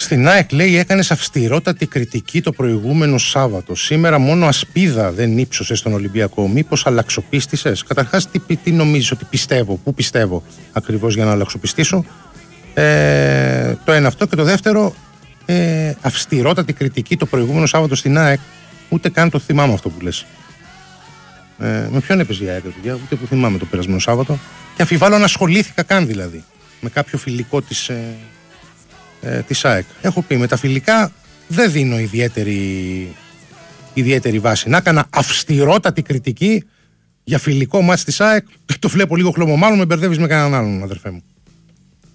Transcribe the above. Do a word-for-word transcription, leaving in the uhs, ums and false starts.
Στην ΑΕΚ λέει έκανες αυστηρότατη κριτική το προηγούμενο Σάββατο. Σήμερα μόνο ασπίδα δεν ύψωσε στον Ολυμπιακό. Μήπως αλλαξοπίστησες? Καταρχάς τι, τι νομίζεις ότι πιστεύω, πού πιστεύω ακριβώς για να αλλαξοπιστήσω? Ε, το ένα αυτό, και το δεύτερο, ε, αυστηρότατη κριτική το προηγούμενο Σάββατο στην ΑΕΚ. Ούτε καν το θυμάμαι αυτό που λες. Ε, με ποιον έπαιζε η ΑΕΚ, ούτε που θυμάμαι το περασμένο Σάββατο. Και αμφιβάλλω να ασχολήθηκα καν δηλαδή με κάποιο φιλικό της, ε, ε, της ΑΕΚ. Έχω πει, με τα φιλικά δεν δίνω ιδιαίτερη, ιδιαίτερη βάση. Να έκανα αυστηρότατη κριτική για φιλικό μάτς της ΑΕΚ, το βλέπω λίγο χλωμό. Μάλλον με μπερδεύεις με κανέναν άλλον, αδερφέ μου.